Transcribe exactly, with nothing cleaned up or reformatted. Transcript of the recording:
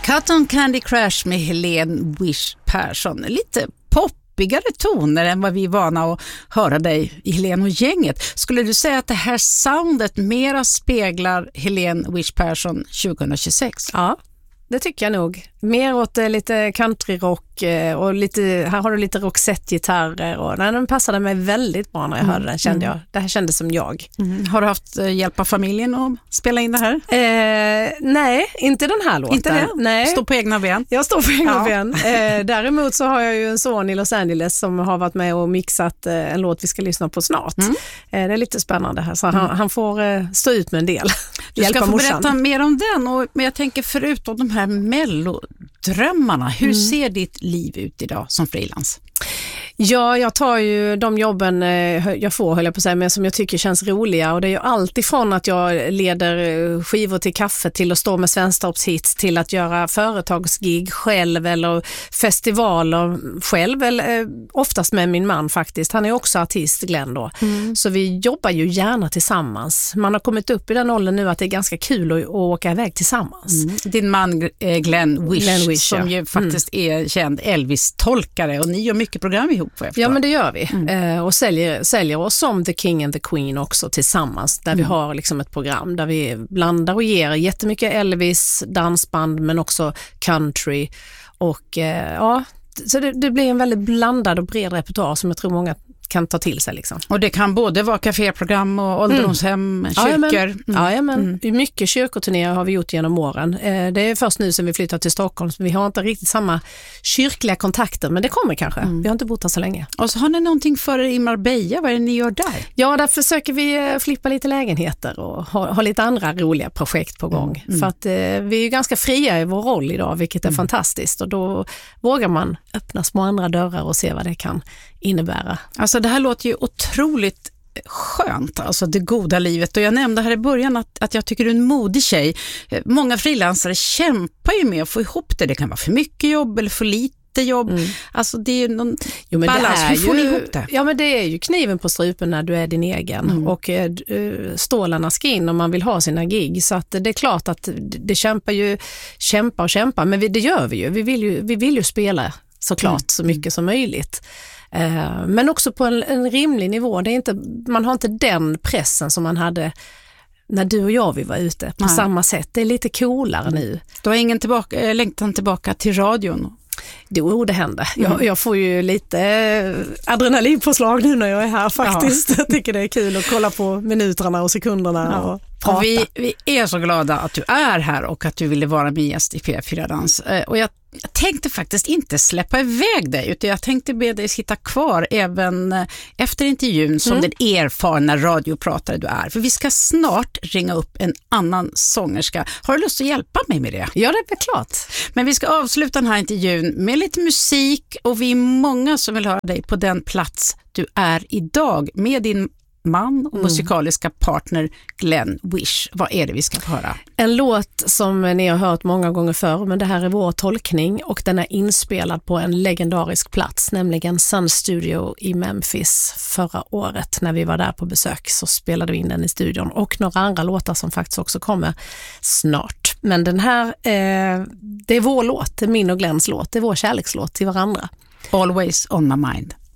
Cotton Candy Crash med Helene Wish Persson. Lite poppigare toner än vad vi är vana att höra dig i Helene och gänget. Skulle du säga att det här soundet mera speglar Helene Wish Persson tjugohundratjugosex? Ja, det tycker jag nog. Mer åt eh, lite countryrock och lite, här har du lite Roxette-gitarrer och nej, den passade mig väldigt bra när jag mm. hörde den, kände jag. Det här kändes som jag. Mm. Har du haft eh, hjälp av familjen att spela in det här? Eh, nej, inte den här låten. Inte det? Nej. Stå på egna ben? Jag står på egna ja. ben. Eh, däremot så har jag ju en son i Los Angeles som har varit med och mixat eh, en låt vi ska lyssna på snart. Mm. Eh, det är lite spännande här, så mm. han, han får eh, stå ut med en del. Du ska få morsan. berätta mer om den, och, men jag tänker förutom de här mellodrömmarna, hur mm. ser ditt liv ut idag som frilans? Ja, jag tar ju de jobben jag får, höll jag på att säga, men som jag tycker känns roliga, och det är ju allt ifrån att jag leder skivor till kaffe till att stå med Svensktoppshits till att göra företagsgig själv eller festivaler själv, eller oftast med min man faktiskt. Han är också artist, Glenn då. Mm. Så vi jobbar ju gärna tillsammans. Man har kommit upp i den åldern nu att det är ganska kul att, att åka iväg tillsammans. Mm. Din man Glenn Wish, Glenn Wish som ja. ju faktiskt mm. är känd Elvis-tolkare, och ni gör mycket program ihop. Ja, men det gör vi. Mm. Eh, och säljer, säljer oss som The King and the Queen också tillsammans, där mm. vi har liksom ett program där vi blandar och ger jättemycket Elvis, dansband men också country, och eh, ja, så det, det blir en väldigt blandad och bred repertoar som jag tror många kan ta till sig liksom. Och det kan både vara kaféprogram och ålderdomshem, mm. kyrkor. Mm. Ja, men mm. mycket kyrkoturnéer har vi gjort genom åren. Eh, det är först nu som vi flyttar till Stockholm, så vi har inte riktigt samma kyrkliga kontakter, men det kommer kanske. Mm. Vi har inte bott här så länge. Och så har ni någonting för er i Marbella, vad är det ni gör där? Ja, där försöker vi flippa lite lägenheter och ha, ha lite andra roliga projekt på gång. Mm. För att eh, vi är ju ganska fria i vår roll idag, vilket är mm. fantastiskt, och då vågar man öppna små andra dörrar och se vad det kan innebära. Alltså det här låter ju otroligt skönt, alltså det goda livet, och jag nämnde här i början att, att jag tycker du är en modig tjej. Många frilansare kämpar ju med att få ihop det, det kan vara för mycket jobb eller för lite jobb, mm. alltså det är ju någon jo, men balans, hur får ju, ni ihop det? Ja, men det är ju kniven på strupen när du är din egen mm. och uh, stålarna ska in om man vill ha sina gig, så att det är klart att det kämpar ju kämpa och kämpa, men vi, det gör vi ju, vi vill ju, vi vill ju spela såklart mm. så mycket som möjligt. Uh, men också på en, en rimlig nivå. Det är inte, man har inte den pressen som man hade när du och jag vi var ute på Nej. samma sätt. Det är lite coolare nu. Du har ingen tillbaka, äh, längtan tillbaka till radion? Jo, det händer. Mm. Jag, jag får ju lite adrenalinpåslag nu när jag är här faktiskt. Ja. Jag tycker det är kul att kolla på minuterna och sekunderna ja. och prata. Och vi, vi är så glada att du är här och att du ville vara med gäst i P fyra Dans. Och jag Jag tänkte faktiskt inte släppa iväg dig, utan jag tänkte be dig sitta kvar även efter intervjun som mm. den erfarna radiopratare du är. För vi ska snart ringa upp en annan sångerska. Har du lust att hjälpa mig med det? Ja, det är klart. Men vi ska avsluta den här intervjun med lite musik, och vi är många som vill höra dig på den plats du är idag med din man och mm. musikaliska partner Glenn Wish. Vad är det vi ska få höra? En låt som ni har hört många gånger förr, men det här är vår tolkning, och den är inspelad på en legendarisk plats, nämligen Sun Studio i Memphis förra året. När vi var där på besök så spelade vi in den i studion, och några andra låtar som faktiskt också kommer snart. Men den här, eh, det är vår låt, det är min och Glenns låt, det är vår kärlekslåt till varandra. Always on my mind.